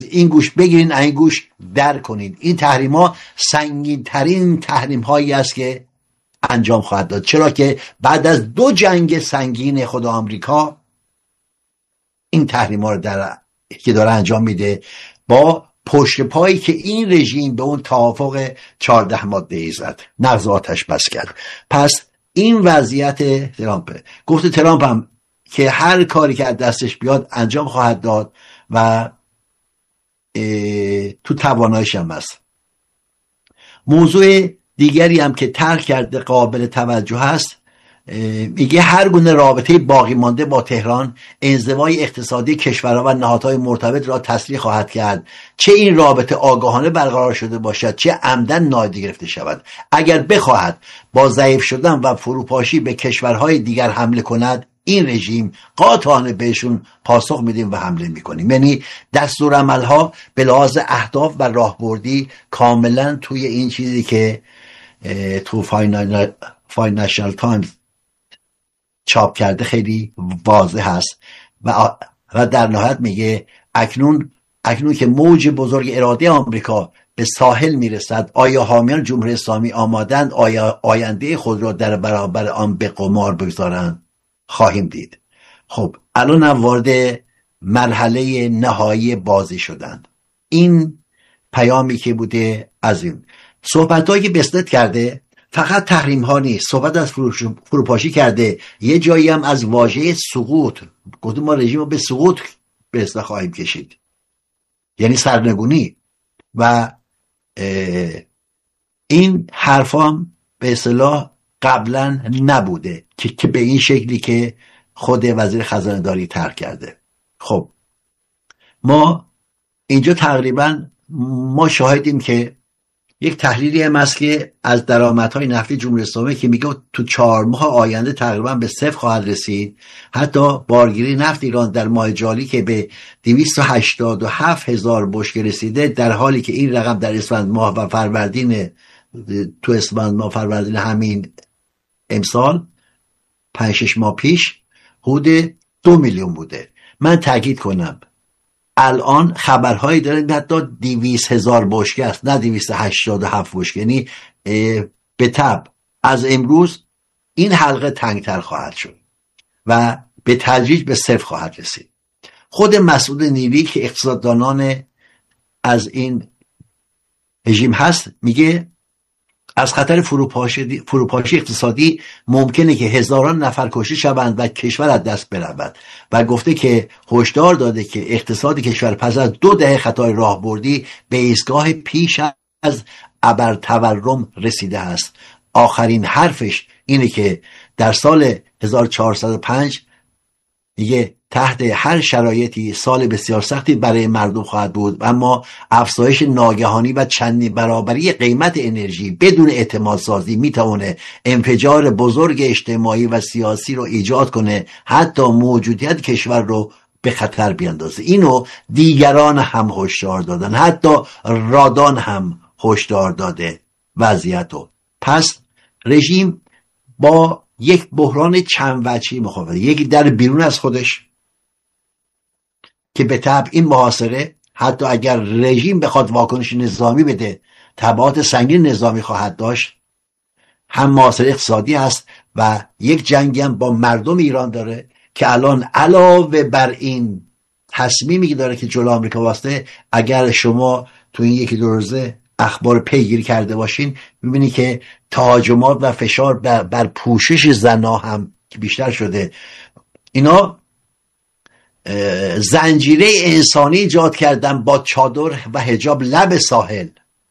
این گوش بگیرین این گوش در کنین. این تحریم ها سنگین ترین تحریم هایی است که انجام خواهد داد، چرا که بعد از 2 جنگ سنگین خود آمریکا این تحریم ها رو که داره انجام میده با پشت پایی که این رژیم به اون توافق 14 ماده ای زد، نقض آتش بس کرد. پس این وضعیت ترامپ. گفته ترامپ هم که هر کاری که از دستش بیاد انجام خواهد داد و تو تواناییش هم هست. موضوع دیگری هم که طرح کرده قابل توجه هست، میگه هر گونه رابطه باقی مانده با تهران انزوای اقتصادی کشورها و نهادهای مرتبط را تسریع خواهد کرد، چه این رابطه آگاهانه برقرار شده باشد چه عمدن نادیده گرفته شود. اگر بخواهد با ضعیف شدن و فروپاشی به کشورهای دیگر حمله کند، این رژیم قاطعانه بهشون پاسخ میدیم و حمله میکنیم. یعنی دستورالعمل‌ها به لحاظ اهداف و راهبردی کاملا توی این چیزی که تو فاینانشال تایمز چاپ کرده خیلی واضح هست و در نهایت میگه اکنون که موج بزرگ اراده آمریکا به ساحل میرسد، آیا حامیان جمهوری اسلامی آمادند آیا آینده خود را در برابر آن به قمار بگذارند؟ خواهیم دید. خب الان هم وارد مرحله نهایی بازی شدند. این پیامی که بوده از این صحبت‌هایی که بسنت کرده فقط تحریم ها نیست، صحبت از فروپاشی کرده، یه جایی هم از واژه سقوط گفته ما رژیم رو به سقوط به اصطلاح خواهیم کشید، یعنی سرنگونی. و این حرفام به اصطلاح قبلا نبوده که به این شکلی که خود وزیر خزانه داری طرح کرده. خب ما اینجا تقریبا ما شاهدیم که یک تحلیلی هم هست که از درآمدهای نفتی جمهوری اسلامی که میگه تو 4 ماه آینده تقریبا به 0 خواهد رسید. حتی بارگیری نفت ایران در ماه جاری که به 287,000 بشکه رسیده، در حالی که این رقم در اسفند ماه و فروردین همین امسال 5-6 ماه پیش حدود 2 میلیون بوده. من تاکید کنم الان خبرهایی داره حتی 200,000 بشکه است، نه 287 بشکه. یعنی به تبع از امروز این حلقه تنگتر خواهد شد و به تدریج به 0 خواهد رسید. خود مسعود نیلی که اقتصاددانان از این رژیم هست میگه از خطر فروپاشی اقتصادی ممکنه که هزاران نفر کشته شوند و کشور از دست برود و گفته که هشدار داده که اقتصاد کشور پس از 2 دهه خطای راهبردی به ایستگاه پیش از ابرتورم رسیده است. آخرین حرفش اینه که در سال 1405 میگه تحت هر شرایطی سال بسیار سختی برای مردم خواهد بود، اما افزایش ناگهانی و چندین برابری قیمت انرژی بدون اعتماد سازی میتونه انفجار بزرگ اجتماعی و سیاسی رو ایجاد کنه، حتی موجودیت کشور رو به خطر بیاندازه. اینو دیگران هم هشدار دادن، حتی رادان هم هشدار داده وضعیتو. پس رژیم با یک بحران چند وجهی مخاطبه، یکی در بیرون از خودش که به طبع این محاصره حتی اگر رژیم بخواد واکنش نظامی بده تبعات سنگین نظامی خواهد داشت، هم محاصره اقتصادی هست و یک جنگی هم با مردم ایران داره که الان علاوه بر این تصمیمی که داره که جلو آمریکا واسطه، اگر شما تو این 1-2 روزه اخبار پیگیری کرده باشین میبینی که تهاجمات و فشار بر پوشش زنا هم که بیشتر شده. اینا زنجیره انسانی ایجاد کردن با چادر و حجاب لب ساحل.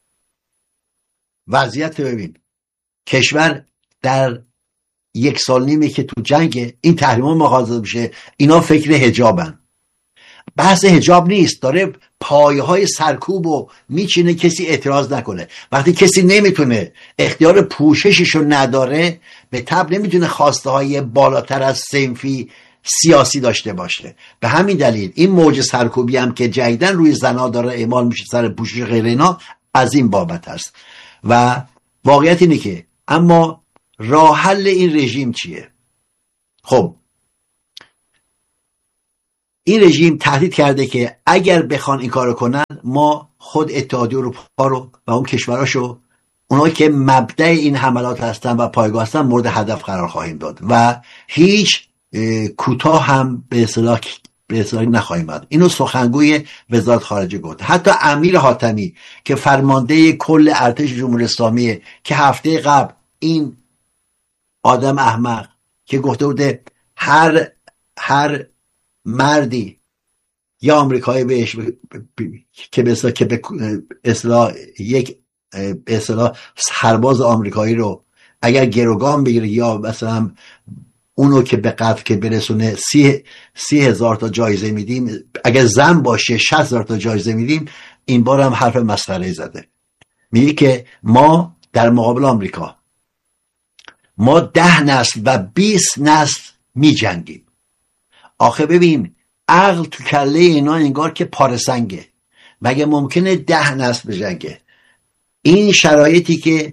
وضعیت ببین، کشور در 1 سال نیمه که تو جنگ این تحریما مغازه بشه، اینا فکر حجابن. بحث حجاب نیست، داره پایه های سرکوب و میچینه کسی اعتراض نکنه. وقتی کسی نمیتونه اختیار پوشششو نداره، به طبع نمیتونه خواسته های بالاتر از صنفی سیاسی داشته باشه. به همین دلیل این موج سرکوبی هم که جدیدن روی زنا داره اعمال میشه سر پوشش غیر اینا از این بابت هست. و واقعیت اینه که اما راه حل این رژیم چیه؟ خب این رژیم تهدید کرده که اگر بخوان این کارو کنن ما خود اتحادیه اروپا رو و اون کشوراشو، اونایی که مبدأ این حملات هستن و پایگاه هستن، مورد هدف قرار خواهیم داد و هیچ کوتاه هم به اصطلاح نخواهیم داد. اینو سخنگوی وزارت خارجه گفت. حتی امیر حاتمی که فرمانده کل ارتش جمهوری اسلامی، که هفته قبل این آدم احمق که گفته بوده هر مردی یا آمریکایی بهش که به اصطلاح یک به اصطلاح سرباز آمریکایی رو اگر گروگان بگیره یا مثلا اونو که به قتل که برسونه 30,000 تا جایزه میدیم، اگر زن باشه 60,000 تا جایزه میدیم. این بار هم حرف مسخره زده. میگه که ما در مقابل آمریکا ما 10 نسل و 20 نسل میجنگیم. آخه ببین عقل تو کله اینا انگار که پارسنگه. مگه ممکنه 10 نسل بجنگه؟ این شرایطی که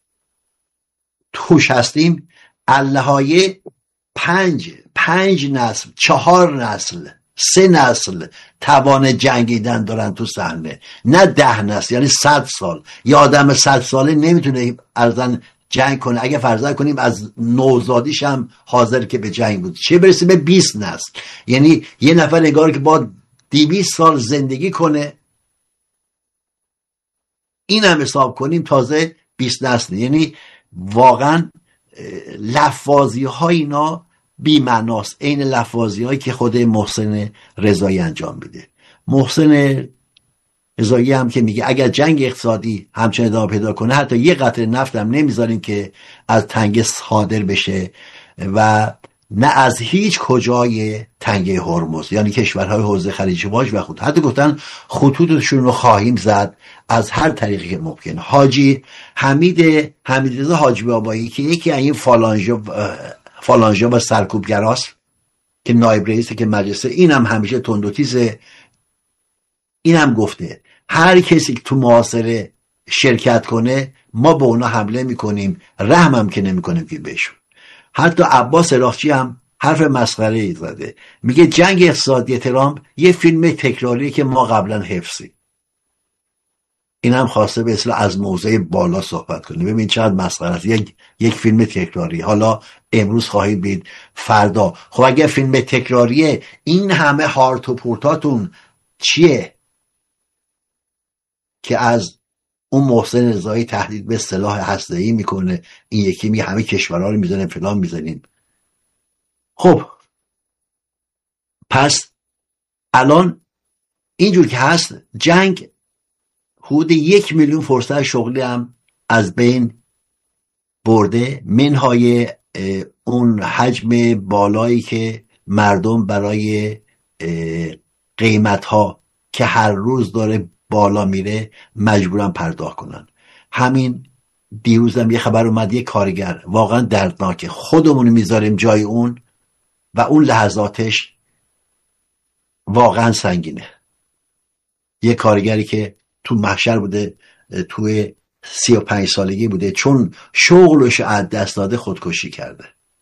توش هستیم اللهایه 5 نسل، 4 نسل، 3 نسل توان جنگیدن دارن تو صحنه، نه 10 نسل. یعنی 100 سال. یه آدم 100 ساله نمیتونه ارزن جنگ کنه. اگه فرض کنیم از نوزادیش هم حاضر که به جنگ بود، چه برسه به 20 نسل. یعنی یه نفر نگار که با 200 سال زندگی کنه، این هم حساب کنیم تازه 20 نسل. یعنی واقعا لفاظی های اینا بی معناست. این لفاظی هایی که خود محسن رضایی انجام میده. محسن رضایی هم که میگه اگر جنگ اقتصادی همچنان ادامه پیدا کنه حتی یه قطره نفت هم نمیذاریم که از تنگه صادر بشه و نه از هیچ کجای تنگه هرمز، یعنی کشورهای حوزه خلیج فارس و خود حتی گفتن خطوطشون رو خواهیم زد از هر طریقی که ممکن. حاجی حمیدرضا حاجی بابایی که یکی از این فالانژا و سرکوبگراست که نایب رئیسه که مجلسه، اینم همیشه تند و تیزه، اینم گفته هر کسی که تو محاصره شرکت کنه ما به اونا حمله میکنیم، رحم هم که نمیکنیم که بهشون. حتی عباس عراقچی هم حرف مسخره ای زده، میگه جنگ اقتصادی ترامپ یه فیلم تکراریه که ما قبلا حفظیم. این هم خواسته به اصطلاح از موضع بالا صحبت کنه. ببین چقدر مسخره است. یک فیلم تکراری. حالا امروز خواهید دید، فردا. خب اگه فیلم تکراریه این همه هارت و پورتاتون چیه که از اون محسن رضایی تهدید به سلاح هسته‌ای میکنه، این یکی می همه کشورها رو میزنه فلان میزنیم. خب پس الان اینجور که هست جنگ حدود 1 میلیون فرصت شغلی هم از بین برده، منهای اون حجم بالایی که مردم برای قیمتها که هر روز داره بالا میره مجبورن پرداخت کنن. همین دیروزم یه خبر اومد، یه کارگر واقعا دردناکه، خودمون میذاریم جای اون و اون لحظاتش واقعا سنگینه. یه کارگری که تو محشر بوده، توی 35 سالگی بوده، چون شغلش از دست داده خودکشی کرده.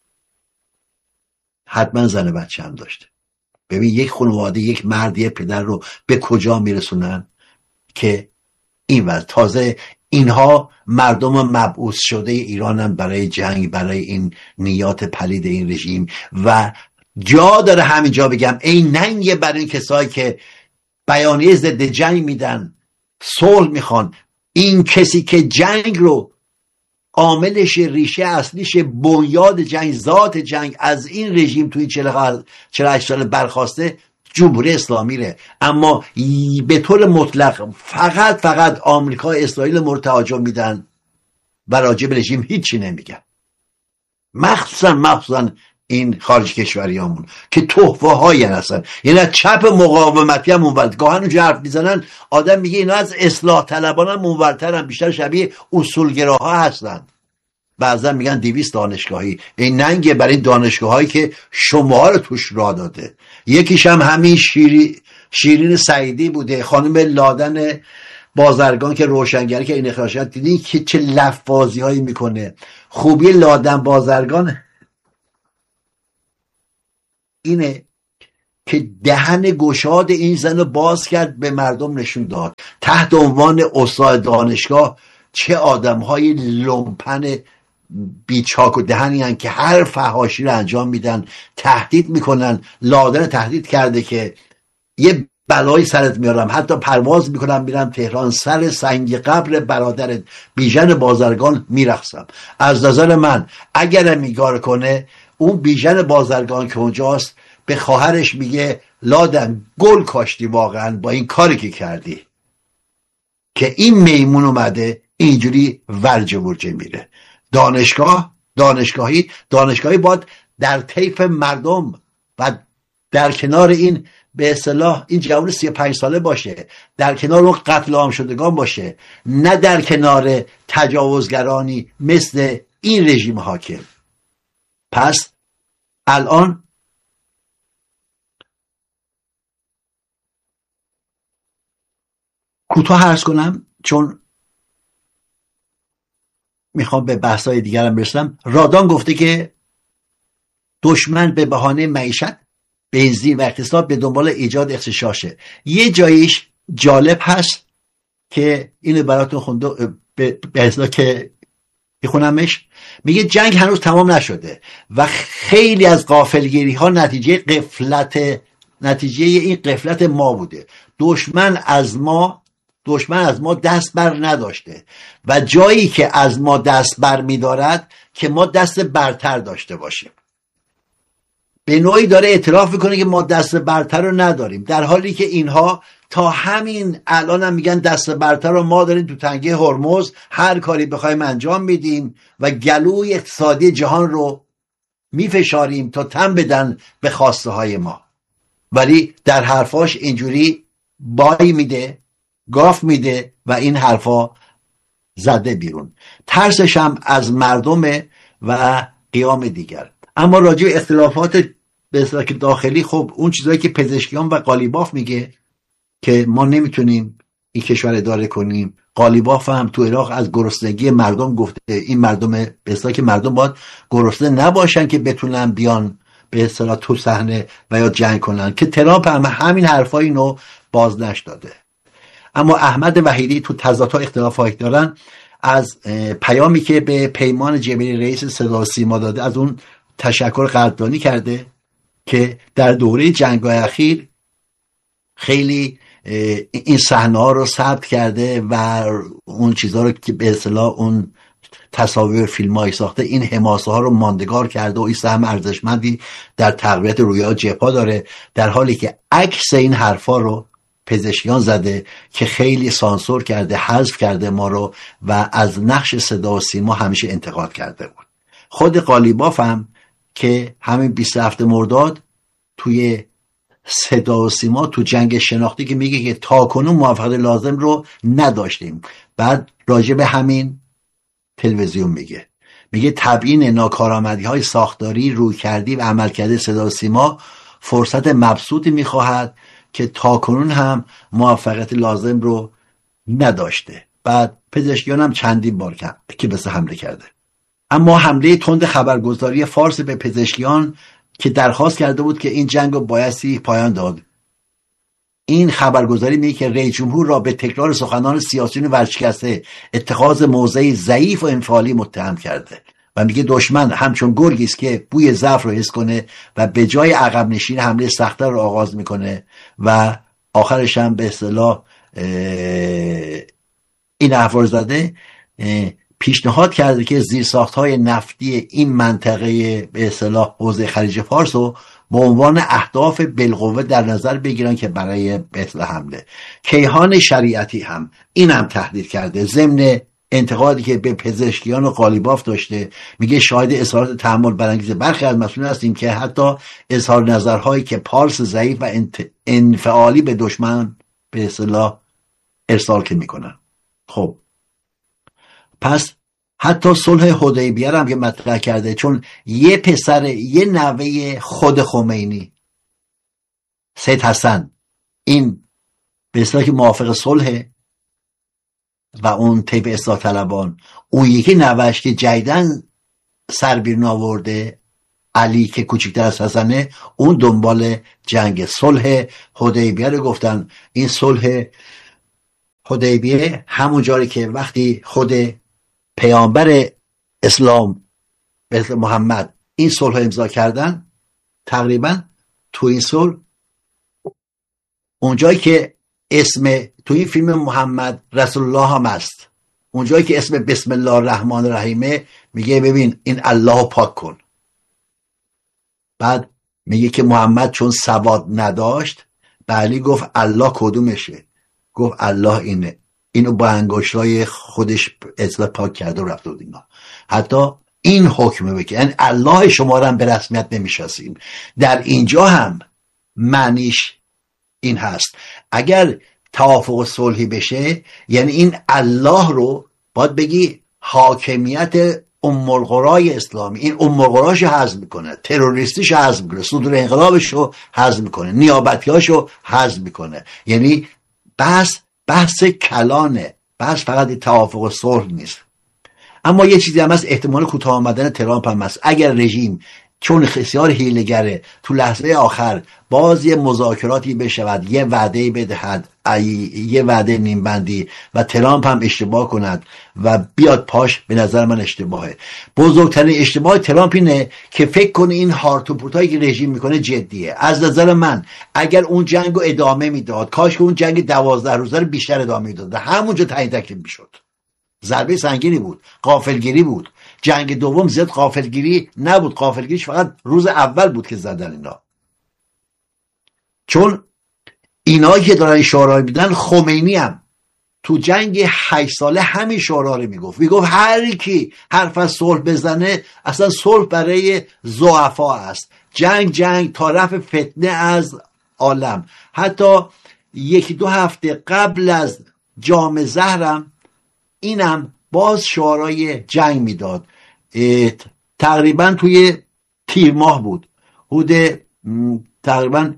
حتما زن بچه هم داشته. ببین یک خانواده، یک مرد، یک پدر رو به کجا میرسونن که این وقت تازه اینها مردم مبعوث شده ایرانن برای جنگ، برای این نیات پلید این رژیم. و جا داره همینجا بگم ای ننگ برای این کسایی که بیانیه ضد جنگ میدن، صلح میخوان. این کسی که جنگ رو عاملش، ریشه اصلیش، بنیاد جنگ، ذات جنگ از این رژیم توی 48 سال برخواسته جمهوری اسلامی ره. اما به طور مطلق فقط آمریکا، اسرائیل مورد تهاجم میدن و راجع به رژیم هیچی نمیگن. مخصوصا این خارج کشوریامون که تحفه هایی هستن. یعنی چپ مقاومتی هم اونورد گاهن اونجا حرف میزنن، آدم میگه اینا از اصلاح طلبان هم اونورتر هم، بیشتر شبیه اصولگراها هستن. بعضا میگن 200 دانشگاهی. این ننگه برای دانشگاه هایی که شما رو توش را داده. یکیش هم همین شیرین سعیدی بوده، خانم لادن بازرگان که روشنگری که این اخراجات. دیدین که چه لفاظی هایی میکنه. خوبی لادن بازرگان اینه که دهن گشاد این زن رو باز کرد، به مردم نشون داد تحت عنوان استاد دانشگاه چه آدمهای لومپن بیچاک و دهنی هن که هر فحاشی رو انجام میدن، تهدید میکنن. لادن تهدید کرده که یه بلایی سرت میارم، حتی پرواز میکنم میرم تهران، سر سنگ قبر برادرت بیژن بازرگان میرقصم. از نظر من اگر میگار کنه، اون بیژن بازرگان که اونجاست به خواهرش میگه لادن گل کاشتی واقعا با این کاری که کردی، که این میمون اومده اینجوری ورجه ورجه میره. دانشگاهی باید در طیف مردم و در کنار این به اصطلاح این جوان 35 ساله باشه، در کنار اون قتل عام شدگان باشه، نه در کنار تجاوزگرانی مثل این رژیم حاکم. پس الان کوتاه عرض کنم چون میخوام به بحث‌های دیگرم برسم. رادان گفته که دشمن به بهانه معیشت، بنزین و اقتصاد به دنبال ایجاد اغتشاشه. یه جاییش جالب هست که اینو براتون خونده به اصطلاح که بخونمش. میگه جنگ هنوز تمام نشده و خیلی از غافلگیری ها نتیجه این غفلت ما بوده. دشمن از ما دست بر نداشته و جایی که از ما دست بر می‌دارد که ما دست برتر داشته باشیم. به نوعی داره اعتراف میکنه که ما دست برتر رو نداریم، در حالی که اینها تا همین الان هم میگن دست برتر رو ما داریم تو تنگه هرمز، هر کاری بخوایم انجام میدیم و گلوی اقتصادی جهان رو میفشاریم تا تن بدن به خواسته های ما. ولی در حرفاش اینجوری بای میده، گاف میده و این حرفا زده بیرون. ترسش هم از مردمه و قیام دیگر. اما راجع به اختلافات به اصطلاح داخلی، خب اون چیزایی که پزشکیان و قالیباف میگه که ما نمیتونیم این کشور اداره کنیم. قالیباف هم تو عراق از گرسنگی مردم گفته این مردم به اصطلاح که مردم باید گرسنه نباشن که بتونن بیان به اصطلاح تو صحنه و یا جنگ کنن، که ترامپ هم همین حرفای اینو بازنش داده. اما احمد وحیدی تو تضادها اختلافات دارن، از پیامی که به پیمان جبری رئیس صدا و سیما داده از اون تشکر قدردانی کرده که در دوره جنگ‌های اخیر خیلی این صحنه‌ها رو ثبت کرده و اون چیزها رو که به اصطلاح اون تصاویر فیلمایی ساخته، این حماسه ها رو ماندگار کرده و این سهم ارزشمندی در تقویت رویاه جبهه داره، در حالی که عکس این حرفا رو پزشکیان زده که خیلی سانسور کرده، حذف کرده ما رو و از نقش صدا و سیما همیشه انتقاد کرده بود. خود قالیباف هم که همین 27 مرداد توی صدا و سیما تو جنگ شناختی که میگه که تاکنون موفقیت لازم رو نداشتیم، بعد راجع به همین تلویزیون میگه تبیین ناکارآمدی های ساختاری، رویکردی و عملکرد صدا و سیما فرصت مبسوطی میخواهد که تاکنون هم موفقیت لازم رو نداشته. بعد پزشکیان هم چندین بار که بس حمله کرده. اما حمله تند خبرگزاری فارس به پزشکیان که درخواست کرده بود که این جنگ رو بایستی پایان داد، این خبرگزاری میگه که رئیس جمهور را به تکرار سخنان سیاسیون ورشکسته اتخاذ موضعی ضعیف و انفعالی متهم کرده و میگه دشمن همچون گرگی است که بوی ضعف رو حس کنه و به جای عقب نشین حمله سخت‌تر رو آغاز میکنه و آخرش هم به اصطلاح این احوال زده پیشنهاد کرده که زیرساخت‌های نفتی این منطقه به اصطلاح حوزه خلیج فارس رو به عنوان اهداف بالقوه در نظر بگیرن که برای به اصطلاح حمله. کیهان شریعتی هم این هم تهدید کرده، ضمن انتقادی که به پزشکیان و قالیباف داشته. میگه شاهد اظهارات تحمل برانگیز برخی از مسئولین هستیم که حتی اظهار نظرهایی که پالس ضعیف و انفعالی به دشمن به اصطلاح ارسال که میکنن. خب پس حتی صلح حدیبیه هم که مطرح کرده، چون یه پسر یه نوه خود خمینی سید حسن این به اصطلاح که موافق صلح و اون طیف اصلاح طلبان، اون یکی نوهش که جدیدن سر بیرون آورده علی که کوچکتر از حسنه، اون دنبال جنگ. صلح حدیبیه رو گفتن. این صلح حدیبیه همون جایی که وقتی خود پیامبر اسلام محمد این صلح امضا کردن، تقریبا تو این صلح اونجایی که اسم تو این فیلم محمد رسول الله هم هست، اونجایی که اسم بسم الله الرحمن الرحیمه، میگه ببین این الله پاک کن. بعد میگه که محمد چون سواد نداشت، علی گفت الله کدومشه؟ گفت الله اینه. اینو با انگشتای خودش اصلا پاک کرده و رفته بود اینا. حتی این حکمه بگه یعنی الله شما رو هم به رسمیت نمیشناسیم. در اینجا هم معنیش این هست اگر توافق صلحی بشه، یعنی این الله رو باید بگی حاکمیت ام القرای اسلامی، این ام القراشو حذف میکنه، تروریستیشو حذف میکنه، صدور انقلابشو حذف میکنه، نیابتیاشو حذف میکنه. یعنی بحث کلانه، بحث فقط توافق صلح نیست. اما یه چیزی هم هست، احتمال کوتاه آمدن ترامپ هم هست. اگر رژیم چون بسیار حیله‌گره تو لحظه آخر باز یه مذاکراتی بشود، یه وعده بدهد، یه وعده نیمبندی و ترامپ هم اشتباه کند و بیاد پاش، به نظر من اشتباهه. بزرگترین اشتباه ترامپ اینه که فکر کنه این هارت و پورتایی که رژیم میکنه جدیه. از نظر من اگر اون جنگو ادامه میداد، کاش که اون جنگ 12 روزه رو بیشتر ادامه میداد، همونجا تعیین تکلیف میشد. ضربه سنگینی بود، غافلگیری بود. جنگ دوم زیاد غافلگیری نبود، غافلگیریش فقط روز اول بود که زدن اینا. چون اینا که دارن شورای میدن، خمینی هم تو جنگ 8 ساله همین شورا رو میگفت هر کی حرف از صلح بزنه، اصلا صلح برای ضعفا است، جنگ تا رفع فتنه از عالم. حتی 1-2 هفته قبل از جام زهرم اینم باز شعارای جنگ میداد. تقریبا توی تیر ماه بود، حدود تقریبا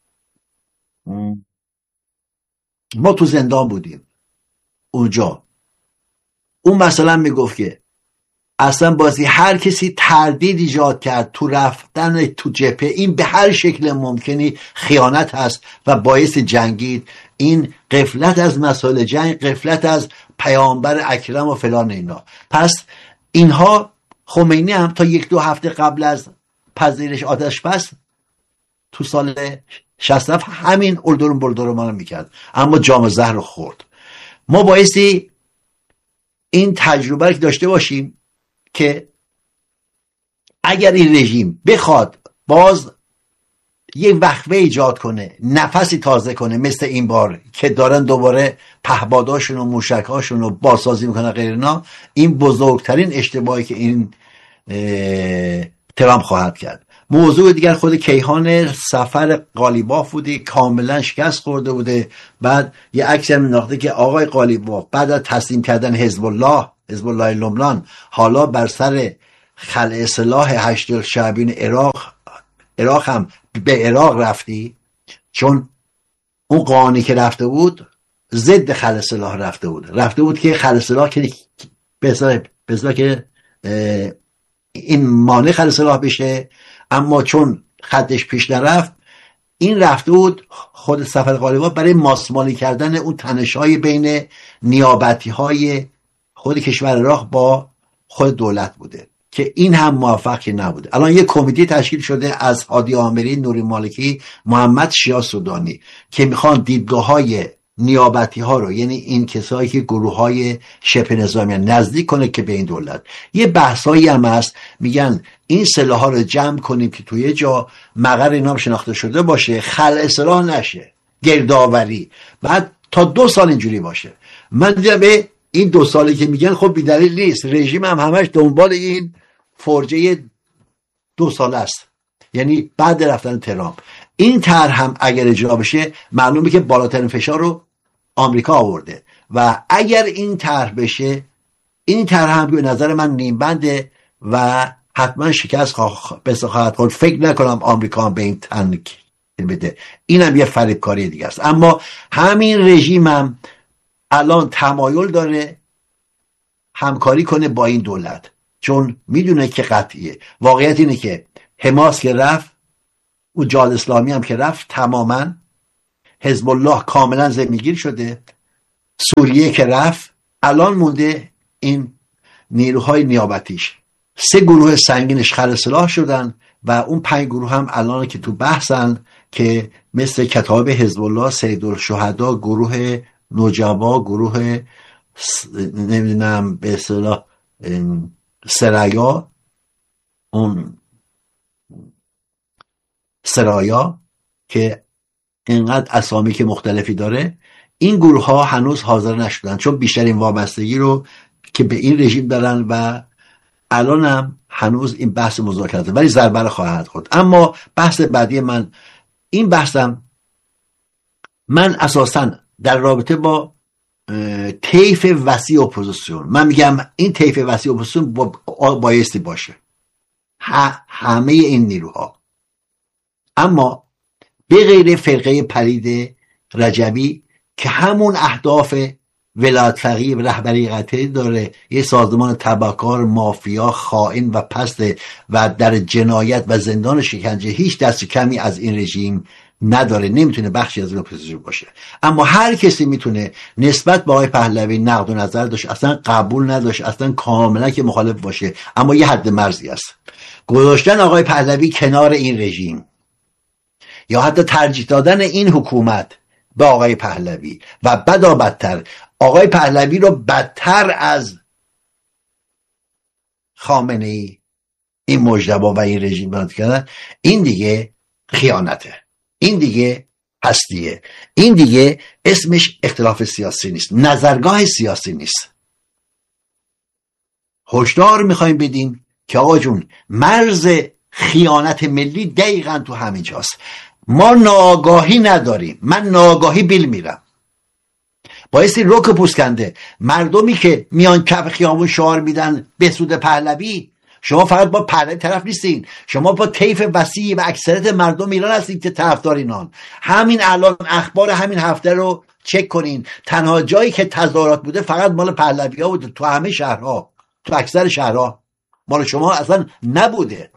ما تو زندان بودیم اونجا. اون مثلا میگفت که اصلا بازی هر کسی تردید ایجاد کرد تو رفتن تو جبهه، این به هر شکل ممکنی خیانت هست و باعث جنگید. این غفلت از مسائل جنگ، غفلت از پیامبر اکرم و فلان اینا. پس اینها خمینی هم تا 1-2 هفته قبل از پذیرش آتش بس تو سال 67 همین اردورم بردورمان میکرد، اما جام زهر رو خورد. ما بایستی این تجربه رو داشته باشیم که اگر این رژیم بخواد باز یک وقفه ایجاد کنه، نفسی تازه کنه، مثل این بار که دارن دوباره پهپاداشون و موشکاشون رو بازسازی میکنن غیرنا، این بزرگترین اشتباهی که این ترامپ خواهد کرد. موضوع دیگر خود کیهان سفر قالیباف بوده، کاملا شکست خورده بوده. بعد یه عکس هم انداخته که آقای قالیباف بعد از تسلیم کردن حزب الله لبنان، حالا بر سر خلع سلاح 8 شعبین عراق هم به عراق رفتی، چون اون قانونی که رفته بود ضد خلع سلاح رفته بود که خلع سلاح که به که این مانع خلع سلاح بشه، اما چون خطش پیش نرفت، این رفته بود خود سفر قالیباف برای ماسمالی کردن اون تنش‌های بین نیابتی‌های خود کشور عراق با خود دولت بوده که این هم موفق نبوده. الان یک کمیته تشکیل شده از هادی آمری، نوری مالکی، محمد شیعه سودانی که میخوان دیدگاه‌های نیابتی ها رو، یعنی این کسایی که گروه های شبه نظامی نزدیک کنه که به این دولت. یه بحثایی هم هست، میگن این سلاح ها رو جمع کنیم که توی جا مقر اینا شناخته شده باشه، خلع سلاح نشه، گردآوری، بعد تا 2 سال اینجوری باشه. من دیدم این 2 سالی که میگن خب بی دلیل نیست، رژیم هم همش دنبال این فرجه 2 ساله است، یعنی بعد رفتن ترامپ. این طرح هم اگر اجرا بشه معلومه که بالاترین فشار رو آمریکا آورده و اگر این طرح بشه، این طرح هم به نظر من نیمبنده و حتما شکست خواهد خورد. فکر نکنم آمریکا هم به این تن بده. اینم یه فریبکاری دیگه است. اما همین رژیم هم الان تمایل داره همکاری کنه با این دولت، چون میدونه که قطعیه. واقعیت اینه که حماس که رفت، اون جهاد اسلامی هم که رفت، تماما حزب الله کاملا زمینگیر شده. سوریه که رفت، الان مونده این نیروهای نیابتیش. 3 گروه سنگینش خر سلاح شدن و اون 5 گروه هم الان که تو بحثن، که مثل کتاب حزب الله، سیدالشهدا، گروه نجبا، گروه نمیدونم به اصطلاح سرایا، اون سرایا که اینقدر اسامی که مختلفی داره، این گروه ها هنوز حاضر نشدن، چون بیشترین وابستگی رو که به این رژیم دارن و الان هم هنوز این بحث مذاکراته، ولی ضربه خواهد خورد. اما بحث بعدی من، این بحثم من اساساً در رابطه با طیف وسیع اپوزیسیون، من میگم این طیف وسیع اپوزیسیون بایستی باشه، همه این نیروها، اما به غیر فرقه پرید رجبی که همون اهداف ولایت فقیه و رهبری قطعی داره، یه سازمان تبهکار، مافیا، خائن و پست و در جنایت و زندان شکنجه هیچ دست کمی از این رژیم نداره، نمیتونه بخشی از این اپوزیسیون باشه. اما هر کسی میتونه نسبت به آقای پهلوی نقد و نظر داشت، اصلا قبول نداشت، اصلا کاملا که مخالف باشه، اما یه حد مرزی است. گذاشتن آقای پهلوی کنار این رژیم یا حتی ترجیح دادن این حکومت به آقای پهلوی و بدا بدتر آقای پهلوی رو بدتر از خامنه ای، این مجتبی و این رژیم بند کردن، این دیگه خیانته، این دیگه هستیه، این دیگه اسمش اختلاف سیاسی نیست، نظرگاه سیاسی نیست. هشدار میخوایم بدیم که آقا جون، مرز خیانت ملی دقیقاً تو همین جاست. ما ناآگاهی نداریم، من ناآگاهی بیل میرم، بایستی رک پوسکنده مردمی که میان کف خیابون شعار میدن به سود پهلوی. شما فقط با پهلوی طرف نیستین، شما با طیف وسیع و اکثریت مردم ایران هستید که طرفدار اینان. همین الان اخبار همین هفته رو چک کنین، تنها جایی که تظاهرات بوده فقط مال پهلوی ها بوده، تو همه شهرها، تو اکثر شهرها، مال شما اصلا نبوده.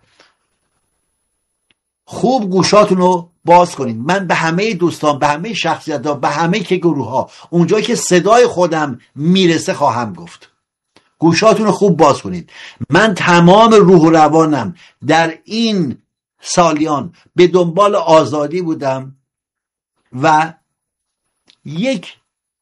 خوب گوشاتون رو باز کنید. من به همه دوستان، به همه شخصیت ها، به همه که گروه ها، اونجایی که صدای خودم میرسه خواهم گفت، گوشاتون رو خوب باز کنید. من تمام روح و روانم در این سالیان به دنبال آزادی بودم و یک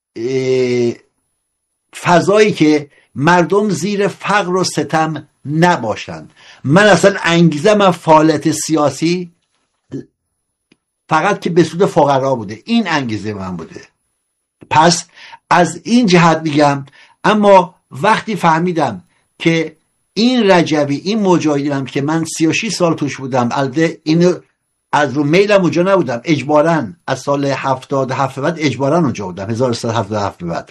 فضایی که مردم زیر فقر و ستم نباشند. من اصلا انگیزم از فعالیت سیاسی فقط که به سود فقرا بوده، این انگیزه من بوده. پس از این جهت میگم. اما وقتی فهمیدم که این رجبی، این مجاهدینم که من 36 سال توش بودم، البته اینو از رو میلم اونجا نبودم، اجباراً از سال 77 بعد اجباراً اونجا بودم، 1377 بعد،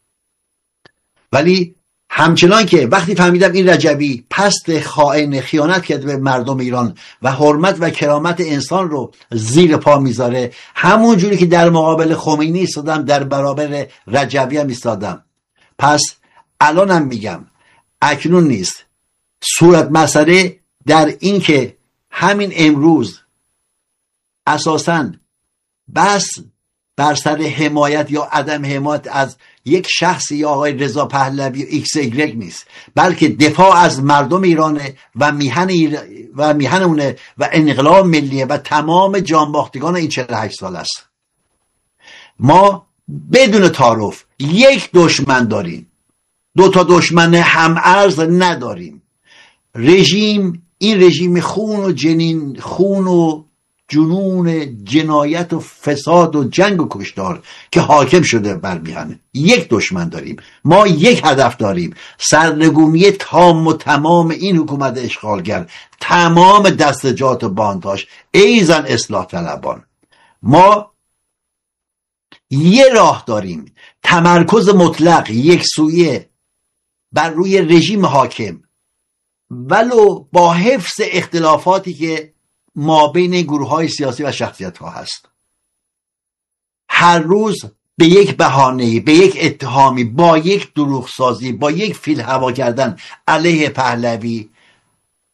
ولی همچنان که وقتی فهمیدم این رجبی پست، خائن، خیانت کرده به مردم ایران و حرمت و کرامت انسان رو زیر پا میذاره، همون جوری که در مقابل خمینی ایستادم در برابر رجبی هم ایستادم. پس الانم میگم، اکنون نیست، صورت مسئله در این که همین امروز اساساً بس بر سر حمایت یا عدم حمایت از یک شخصی یا آقای رضا پهلوی و ایکس ایگرگ نیست، بلکه دفاع از مردم ایرانه و میهنونه و انقلاب ملیه و تمام جانباختگان این 48 سال است. ما بدون تعارف یک دشمن داریم، 2 تا دشمن هم‌ارز نداریم. رژیم، این رژیم خون و جنین، خون و جنون جنایت و فساد و جنگ و کشتار که حاکم شده بر میهنه، یک دشمن داریم. ما یک هدف داریم، سرنگونی تام و تمام این حکومت اشغالگر، تمام دستجات و بانداش، ایزن اصلاح طلبان. ما یه راه داریم، تمرکز مطلق یک سویه بر روی رژیم حاکم، ولو با حفظ اختلافاتی که ما بین گروه های سیاسی و شخصیت ها هست. هر روز به یک بهانه‌ای، به یک اتهامی، با یک دروغ سازی، با یک فیل هوا کردن علیه پهلوی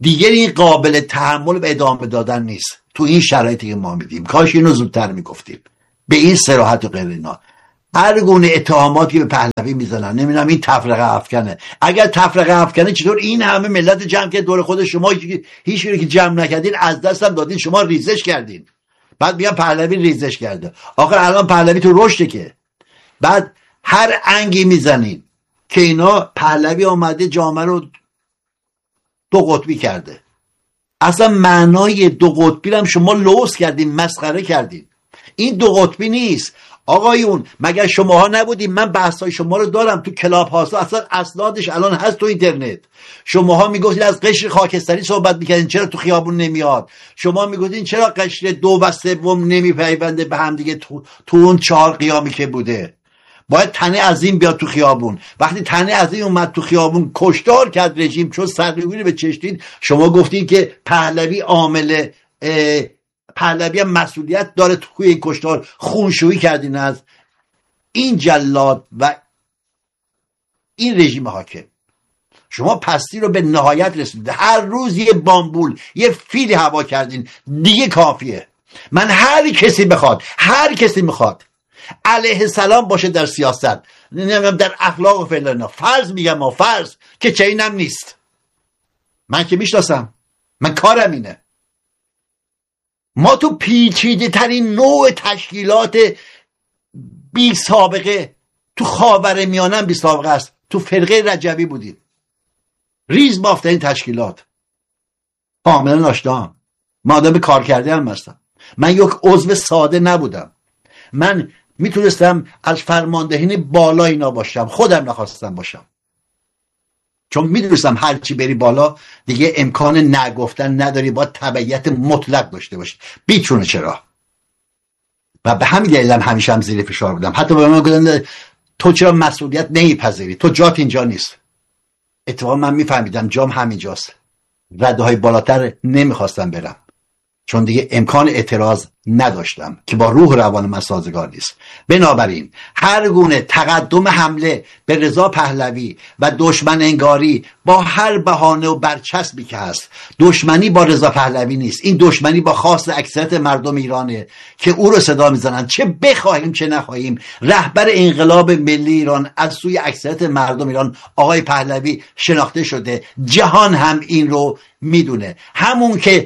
دیگه این قابل تحمل و ادامه دادن نیست تو این شرایطی که ما میدیم. کاش اینو زودتر میگفتیم به این صراحت و غیر اینا. هر گونه اتهاماتی به پهلوی میزنن، نمیدونم این تفرقه افکنه. اگر تفرقه افکنه چطور این همه ملت جمع که دور خود شما هیچ که جمع نکردین، از دست هم دادین، شما ریزش کردین، بعد میگن پهلوی ریزش کرده. آخر الان پهلوی تو رشده که بعد هر انگی میزنین که اینا پهلوی آمده جامعه رو دو قطبی کرده. اصلا معنای دو قطبی رو هم شما لوث کردین، مسخره کردین. این دو قطبی نیست آقایون. مگر شماها نبودین؟ من بحثای شما رو دارم تو کلاب هاست، اصلا اسنادش الان هست تو اینترنت. شماها میگفتین از قشر خاکستری صحبت میکردین، چرا تو خیابون نمیاد؟ شما میگفتین چرا قشر 2 و 3 نمیپیونده به هم دیگه تو اون 4 قیامی که بوده؟ باید تنه عظیم بیاد تو خیابون. وقتی تنه عظیم اومد تو خیابون کشتار کرد رژیم، چون سرنگونی به چشتین، شما گفتین که پهلوی عامل پهلوی هم مسئولیت داره توی این کشتار. خونشویی کردین از این جلاد و این رژیم حاکم. شما پستی رو به نهایت رسید. هر روز یه بامبول، یه فیل هوا کردین، دیگه کافیه. من هر کسی میخواد علیه السلام باشه در سیاست، نمیدونم در اخلاق و فلان، فرض میگم فرض که چه اینم نیست. من که میشناسم، من کارم اینه. ما تو پیچیده ترین نوع تشکیلات بی سابقه تو خاورمیانه هم بی سابقه است. تو فرقه رجبی بودیم، ریز بافترین تشکیلات، کاملا آشنام. من آدم کار کرده هم هستم. من یک عضو ساده نبودم. من میتونستم از فرماندهین بالا اینا باشم، خودم نخواستم باشم، چون میدونستم هرچی بری بالا دیگه امکان نگفتن نداری، باید تبعیت مطلق داشته باشی. بیچونه چرا. و به همین دلیل همیشه هم زیر فشار بودم. حتی به من گفتن تو چرا مسئولیت نمیپذیری، تو جات اینجا نیست. اتفاقا من میفهمیدم جام همینجاست. رده های بالاتر نمیخواستم برم، چون دیگه امکان اعتراض نداشتم که با روح روان من سازگار نیست. بنابراین هر گونه تقدم حمله به رضا پهلوی و دشمن انگاری با هر بهانه و برچسبی که هست، دشمنی با رضا پهلوی نیست. این دشمنی با خواست اکثریت مردم ایرانه که او رو صدا میزنن، چه بخواهیم چه نخواهیم. رهبر انقلاب ملی ایران از سوی اکثریت مردم ایران آقای پهلوی شناخته شده. جهان هم این رو میدونه. همون که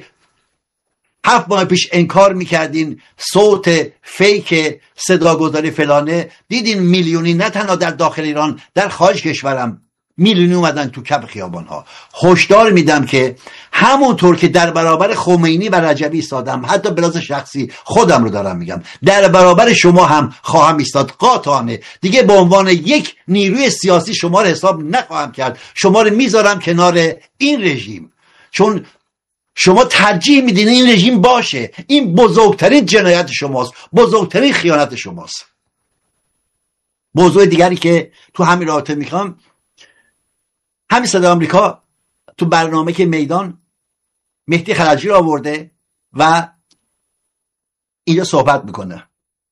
7 ماه پیش انکار میکردین صوت فیک صداگذاری فلانه، دیدین میلیونی نه تنها در داخل ایران، در خارج کشورم میلیونی اومدن تو کف خیابانها. هشدار میدم که همونطور که در برابر خمینی و رجبی ایستادم، حتی به لحاظ شخصی خودم رو دارم میگم، در برابر شما هم خواهم ایستاد قاطعانه. دیگه به عنوان یک نیروی سیاسی شما رو حساب نخواهم کرد. شما رو میذارم کنار این رژیم، چون شما ترجیح میدین این رژیم باشه. این بزرگترین جنایت شماست، بزرگترین خیانت شماست. موضوع دیگری که تو همین رابطه میخوام، همین صدای آمریکا تو برنامه که میدان مهدی خلجی رو آورده و اینجا صحبت میکنه.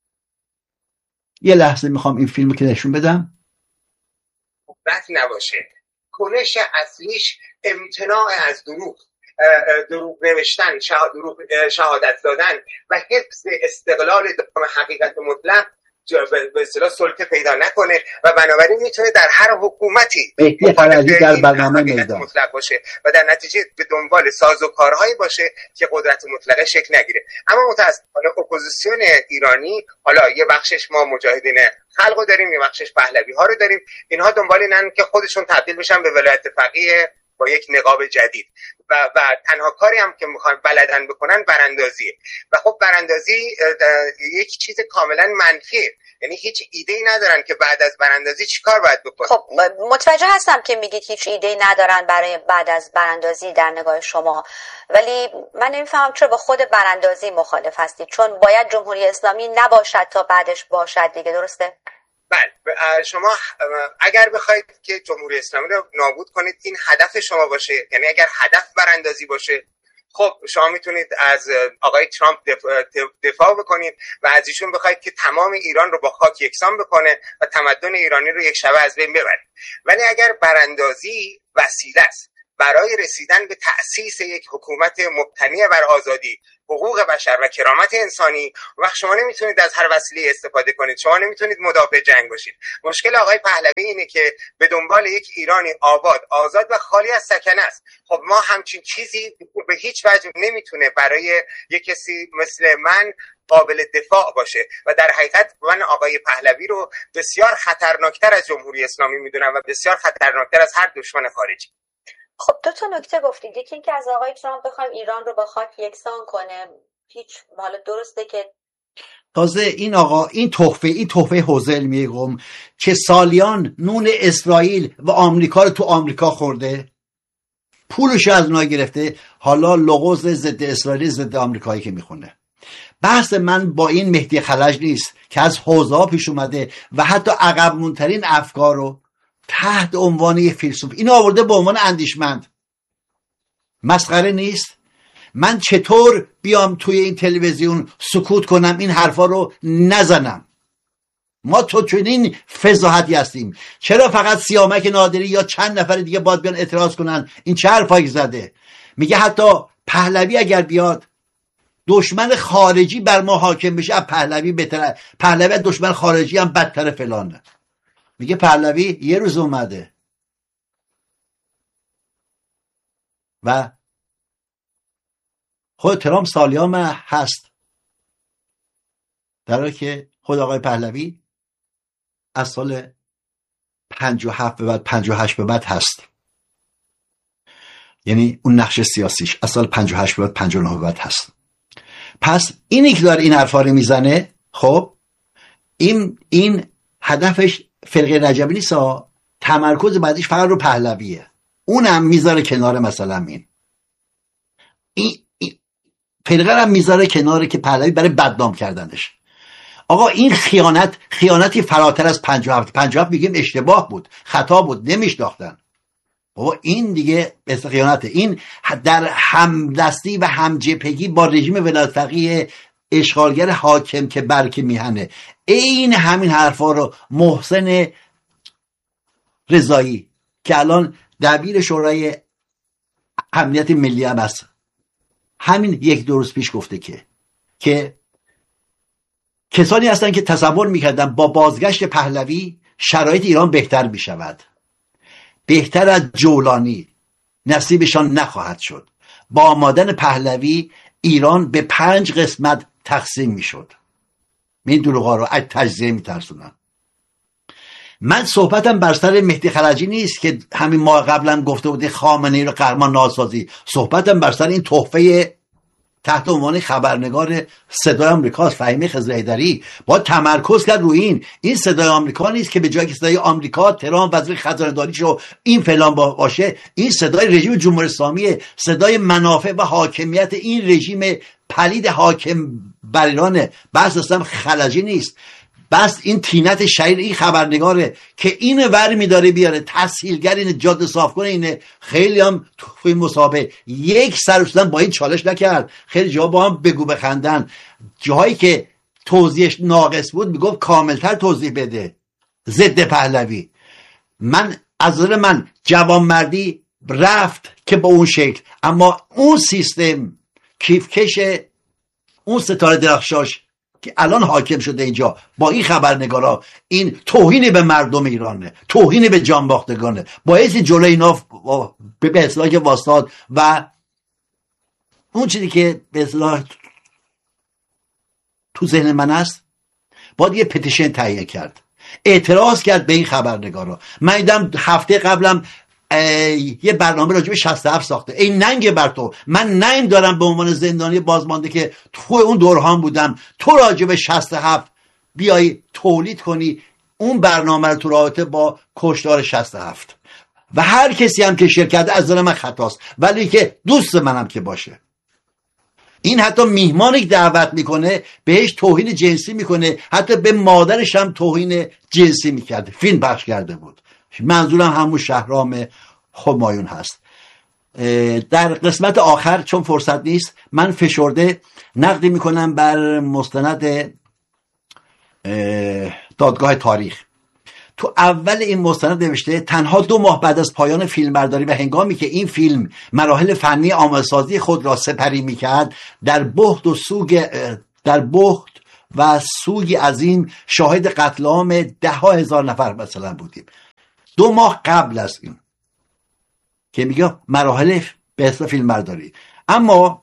یه لحظه میخوام این فیلمو که نشون بدم. بحث نباشه. کنش اصلیش امتناع از دروغ نوشتن، شهادت دادن و حفظ استقلال حقیقت مطلق به اصطلاح سلطه پیدا نکنه و بنابراین میتونه در هر حکومتی در برنامه میدان مطلق باشه و در نتیجه به دنبال سازوکارهایی باشه که قدرت مطلقه شکل نگیره. اما متاسفانه اپوزیسیون ایرانی، حالا یه بخشش ما مجاهدین خلقو داریم، یه بخشش پهلوی ها رو داریم، اینها دنبال اینن که خودشون تبدیل بشن به ولایت فقیه با یک نقاب جدید و تنها کاری هم که میخوان بلدن بکنن براندازیه. و خب براندازی یک چیز کاملا منفیه، یعنی هیچ ایده‌ای ندارن که بعد از براندازی چیکار باید بکنن. خب متوجه هستم که میگید هیچ ایده‌ای ندارن برای بعد از براندازی در نگاه شما، ولی من نمیفهمم چرا با خود براندازی مخالف هستید، چون باید جمهوری اسلامی نباشد تا بعدش باشد دیگه، درسته؟ بله، شما اگر بخواید که جمهوری اسلامی رو نابود کنید این هدف شما باشه، یعنی اگر هدف براندازی باشه، خب شما میتونید از آقای ترامپ دفاع بکنید و از ایشون بخواید که تمام ایران رو با خاک یکسان بکنه و تمدن ایرانی رو یک شبه از بین ببرید. ولی اگر براندازی وسیله است برای رسیدن به تأسیس یک حکومت مبتنی بر آزادی، حقوق بشر و کرامت انسانی، وقت شما نمیتونید از هر وسیله استفاده کنید، شما نمیتونید مدافع جنگ باشید. مشکل آقای پهلوی اینه که به دنبال یک ایرانی آباد، آزاد و خالی از سکنه است. خب ما همچین چیزی به هیچ وجه نمیتونه برای یک کسی مثل من قابل دفاع باشه و در حقیقت من آقای پهلوی رو بسیار خطرناکتر از جمهوری اسلامی میدونم و بسیار خطرناکتر از هر دشمن خارجی. خب دو تا نکته گفتید. یکی اینکه از آقای ترامپ بخوایم ایران رو با خاک یکسان کنه، هیچ حالا درسته که تازه این آقا این تحفه هوزل میگم که سالیان نون اسرائیل و آمریکا رو تو آمریکا خورده، پولش از اونها گرفته، حالا لغوز ضد اسرائیلی ضد آمریکایی که میخونه. بحث من با این مهدی خلج نیست که از حوزه ها پیش اومده و حتی عقب مونترین افکار رو تحت عنوان یه فیلسوف این آورده به عنوان اندیشمند. مسخره نیست؟ من چطور بیام توی این تلویزیون سکوت کنم این حرفا رو نزنم؟ ما تو چنین فضاحتی هستیم. چرا فقط سیامک نادری یا چند نفر دیگه باید بیان اعتراض کنن؟ این چه حرفایی زده؟ میگه حتی پهلوی اگر بیاد دشمن خارجی بر ما حاکم بشه پهلوی بهتره، پهلوی دشمن خارجی هم بدتر فلانه. میگه پهلوی یه روز اومده و خود ترامپ سالیان هست، در حالی که خود آقای پهلوی از سال 57 به بعد 58 به بعد هست. یعنی اون نقش سیاسیش از سال 58 به بعد 59 به بعد هست. پس اینی که داره این حرفا رو میزنه، خب این هدفش فرقه رجبی نیست، تمرکز بعدیش فقط رو پهلویه. اونم میذاره کنار، مثلا این فرقه هم میذاره کنار که پهلوی برای بدنام کردنش. آقا این خیانتی فراتر از 57 میگیم اشتباه بود، خطا بود، نمیشناختن. بابا این دیگه مثل خیانته. این در همدستی و همجبهگی با رژیم ولایت فقیه اشغالگر حاکم که برک میهنه. این همین حرفا رو محسن رضایی که الان دبیر شورای امنیت ملی هم هست، همین یک دو روز پیش گفته که کسانی هستن که تصور میکردن با بازگشت پهلوی شرایط ایران بهتر میشود، بهتر از جولانی نصیبشان نخواهد شد. با آمدن پهلوی ایران به 5 قسمت تقسیم میشد. این دروغا رو از تجزیه میترسونم. من صحبتم بر سر مهدی خلجی نیست که همین ماه قبلا گفته بودی خامنه‌ای رو قهرمان ناسازی. صحبتم بر سر این تحفه تحت عنوان خبرنگار صدای آمریکاست، فهیمه خضرحیدری. با تمرکز کرد روی این صدای آمریکا نیست که به جای که صدای آمریکا ترامپ وزیر خزانه داریشو این فلان باشه، این صدای رژیم جمهوری اسلامی، صدای منافع و حاکمیت این رژیم پلید حاکم بر ایرانه. بس اصلا خلجی نیست، بس این تینت شهیر این خبرنگاره که این ور میداره بیاره تسهیلگر، این جاده صاف کنه. اینه خیلی هم توی مسابقه یک سر با این چالش نکرد، خیلی جا با هم بگو بخندن، جاهایی که توضیحش ناقص بود میگفت کاملتر توضیح بده. ضد پهلوی من از نظر من جوانمردی رفت که با اون شکل، اما اون سیستم کیفکش اون ستاره درخشاش که الان حاکم شده اینجا با این خبرنگارا، این توهین به مردم ایرانه، توهین به جانباختگانه. باعث جلوی اینا به اصلاح که واسطاد و اون چیزی که به اصلاح تو ذهن من است، باید یه پتیشن تهیه کرد، اعتراض کرد به این خبرنگارا. من دیدم هفته قبلم یه برنامه راجع به 67 ساخته. این ننگ بر تو، من ننگ دارم به عنوان زندانی بازمانده که تو اون دوران بودم، تو راجع به 67 بیای تولید کنی اون برنامه رو تو رابطه با کشتار 67. و هر کسی هم که شرکت از نظر من خطاست، ولی که دوست منم که باشه. این حتی میهمانی که دعوت میکنه بهش توهین جنسی میکنه، حتی به مادرش هم توهین جنسی میکرده، فیلم پخش کرده بود. منظورم همون شهرام همایون هست. در قسمت آخر چون فرصت نیست، من فشرده نقدی میکنم بر مستند دادگاه تاریخ. تو اول این مستند نوشته تنها 2 ماه بعد از پایان فیلمبرداری و هنگامی که این فیلم مراحل فنی آماده‌سازی خود را سپری میکرد، در بحت و سوگی عظیم شاهد قتل عام 10,000 نفر مثلا بودیم. 2 ماه قبل از این که میگه مراحل به اصطلاح فیلمبرداری. اما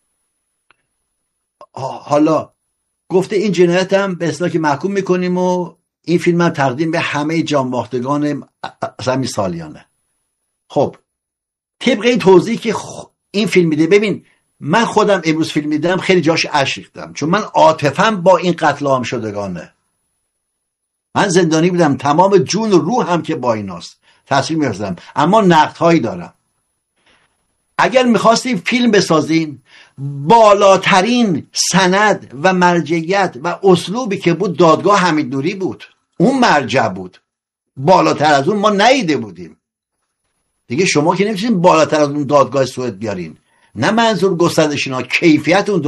حالا گفته این جنایت هم به اصطلاح که محکوم میکنیم و این فیلم هم تقدیم به همه جانباختگان زمین سالیانه. خب طبق این توضیح که این فیلم میده، ببین من خودم امروز فیلم میدم خیلی جاش اشک ریختم، چون من عاطفم با این قتل عام شدگانه. من زندانی بودم، تمام جون و روح هم که با ایناست، تصمیم می‌گرفتم، اما نقدهایی دارم. اگر میخواستیم فیلم بسازیم، بالاترین سند و مرجعیت و اسلوبی که بود دادگاه حمید نوری بود، اون مرجع بود. بالاتر از اون ما ندیده بودیم دیگه. شما که نمیتونید بالاتر از اون دادگاه سوئد بیارین. نه منظور گستردشینا، کیفیت اون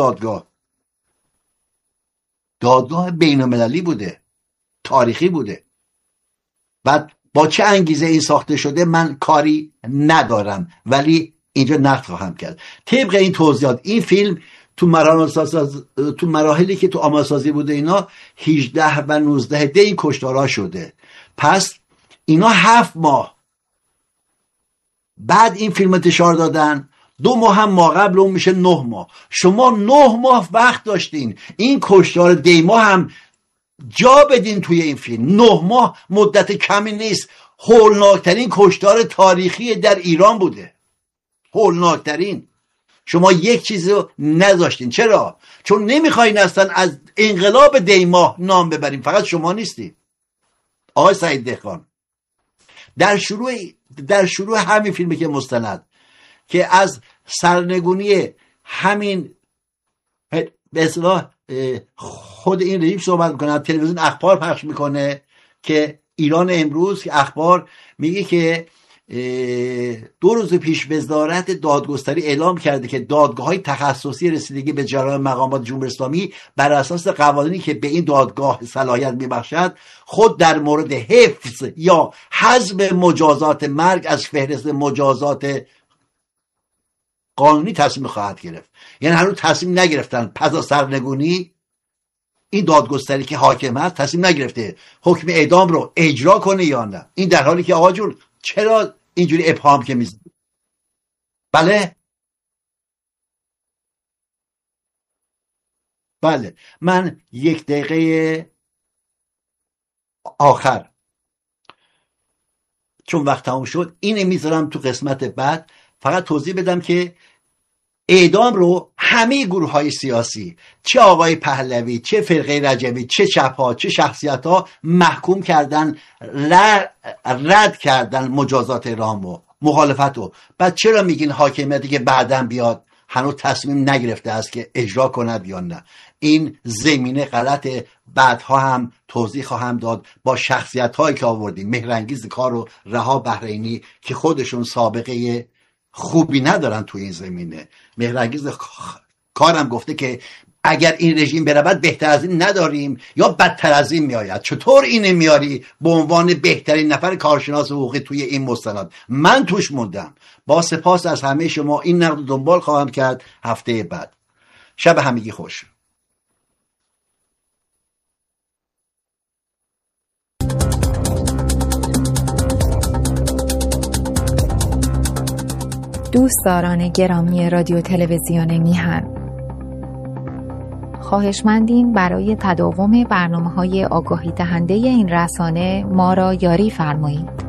دادگاه بین المللی بوده، تاریخی بوده. بعد با چه انگیزه این ساخته شده من کاری ندارم، ولی اینجا نقد خواهم کرد. طبق این توضیحات این فیلم تو مراحلی که تو آماده‌سازی بوده اینا 18 و 19 دی این کشتارها شده. پس اینا 7 ماه بعد این فیلم انتشار دادن، 2 ماه هم ما قبل اون میشه 9 ماه. شما 9 ماه وقت داشتین این کشتار دیما هم جا بدین توی این فیلم. 9 ماه مدت کمی نیست. هولناکترین کشتار تاریخی در ایران بوده، هولناکترین. شما یک چیزی رو نذاشتین. چرا؟ چون نمیخواین اصلا از انقلاب دیما نام ببریم. فقط شما نیستی، آقای سعید دهقان. در شروع همین فیلمی که مستند که از سرنگونی همین به اصطلاح خود این رژیم صحبت میکنه، تلویزیون اخبار پخش میکنه که ایران امروز که اخبار میگه که 2 روز پیش وزارت دادگستری اعلام کرده که دادگاه‌های تخصصی رسیدگی به جرایم مقامات جمهوری اسلامی بر اساس قوانینی که به این دادگاه صلاحیت میبخشد خود در مورد حفظ یا حذف مجازات مرگ از فهرست مجازات قانونی تصمیم خواهد گرفت. یعنی هنوز تصمیم نگرفتن پس از سرنگونی این دادگستری که حاکم هست تصمیم نگرفته حکم اعدام رو اجرا کنه یا نه. این در حالی که آقا جون چرا اینجوری ابهام که میزنی؟ بله من 1 دقیقه آخر چون وقت تمام شد اینو میذارم تو قسمت بعد. فقط توضیح بدم که اعدام رو همه گروه های سیاسی، چه آقای پهلوی، چه فرقه رجبی، چه چپ ها، چه شخصیت ها محکوم کردن، رد کردن مجازات اعدام و مخالفت رو. بعد چرا میگین حاکمیتی که بعداً بیاد هنوز تصمیم نگرفته است که اجرا کند یا نه؟ این زمینه غلطه. بعدها هم توضیح خواهم داد با شخصیت هایی که آوردیم، مهرانگیز کار و رها بحرینی که خودشون سابقه خوبی ندارن تو این زمینه. مهرانگیز کارم گفته که اگر این رژیم برود بهتر از این نداریم یا بدتر از این میآید. چطور اینو میاری به عنوان بهترین نفر کارشناس حقوقی توی این مستند؟ من توش موندم. با سپاس از همه شما این نقد دنبال خواهم کرد هفته بعد. شب همگی خوش. دوستداران گرامی رادیو تلویزیون میهن، خواهشمندیم برای تداوم برنامه‌های آگاهی دهنده این رسانه ما را یاری فرمایید.